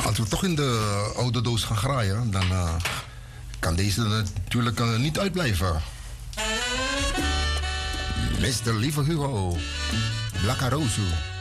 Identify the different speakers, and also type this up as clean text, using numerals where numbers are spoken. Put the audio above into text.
Speaker 1: Als we toch in de oude doos gaan graaien, dan kan deze natuurlijk niet uitblijven. Mr. Lieve Hugo, Lacaroso.